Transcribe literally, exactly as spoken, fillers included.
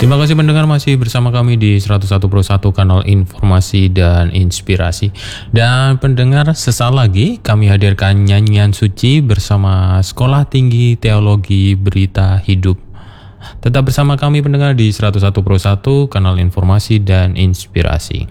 Terima kasih pendengar masih bersama kami di seratus satu Pro satu kanal informasi dan inspirasi. Dan pendengar, sesaat lagi kami hadirkan nyanyian suci bersama Sekolah Tinggi Teologi Berita Hidup. Tetap bersama kami pendengar di seratus satu Pro satu kanal informasi dan inspirasi.